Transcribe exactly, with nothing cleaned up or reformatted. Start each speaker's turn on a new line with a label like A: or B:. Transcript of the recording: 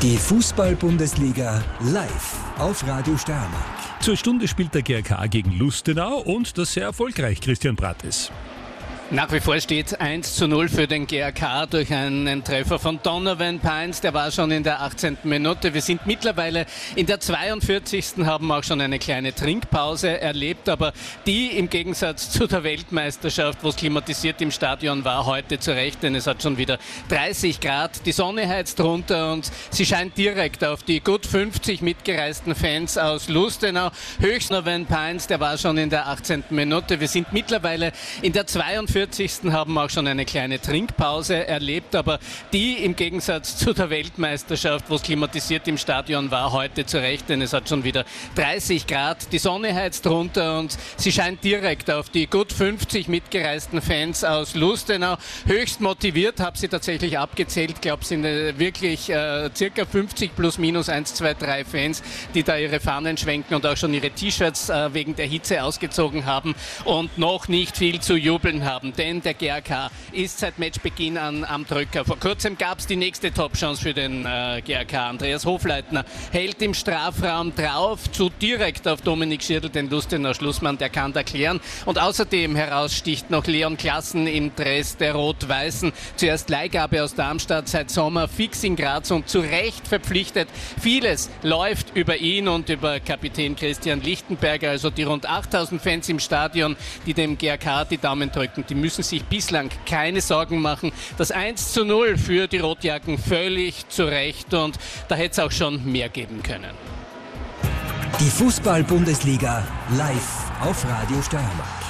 A: Die Fußball-Bundesliga live auf Radio Steiermark.
B: Zur Stunde spielt der G R K gegen Lustenau und das sehr erfolgreich, Christian Brattes.
C: Nach wie vor steht eins zu null für den G R K durch einen Treffer von Donovan Pines. Der war schon in der achtzehnten Minute. Wir sind mittlerweile in der zweiundvierzigsten haben auch schon eine kleine Trinkpause erlebt. Aber die im Gegensatz zu der Weltmeisterschaft, wo es klimatisiert im Stadion war, heute zurecht. Denn es hat schon wieder dreißig Grad. Die Sonne heizt runter und sie scheint direkt auf die gut fünfzig mitgereisten Fans aus Lustenau. Höchst Donovan Pines, der war schon in der achtzehnten Minute. Wir sind mittlerweile in der zweiundvierzigsten haben auch schon eine kleine Trinkpause erlebt, aber die im Gegensatz zu der Weltmeisterschaft, wo es klimatisiert im Stadion war, heute zurecht, denn es hat schon wieder dreißig Grad. Die Sonne heizt runter und sie scheint direkt auf die gut fünfzig mitgereisten Fans aus Lustenau. Höchst motiviert, habe sie tatsächlich abgezählt, ich glaube, es sind äh, wirklich äh, circa fünfzig plus minus eins, zwei, drei Fans, die da ihre Fahnen schwenken und auch schon ihre T-Shirts äh, wegen der Hitze ausgezogen haben und noch nicht viel zu jubeln haben. Denn der G R K ist seit Matchbeginn an am Drücker. Vor kurzem gab es die nächste Topchance für den äh, G R K. Andreas Hofleitner hält im Strafraum drauf, zu direkt auf Dominik Schirdl, den Lustenauer Schlussmann, der kann da klären. Und außerdem heraussticht noch Leon Klassen im Dress der Rot-Weißen. Zuerst Leihgabe aus Darmstadt, seit Sommer fix in Graz und zu Recht verpflichtet. Vieles läuft über ihn und über Kapitän Christian Lichtenberger, also die rund achttausend Fans im Stadion, die dem G R K die Daumen drücken. Die müssen sich bislang keine Sorgen machen. Das eins zu null für die Rotjacken völlig zu Recht und da hätte es auch schon mehr geben können.
A: Die Fußball-Bundesliga live auf Radio Steiermark.